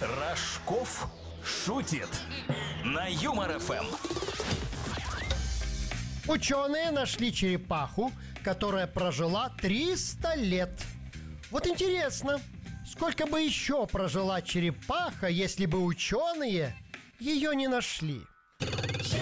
Рожков шутит на Юмор ФМ. Ученые нашли черепаху, которая прожила 300 лет. Вот интересно, сколько бы еще прожила черепаха, если бы ученые ее не нашли?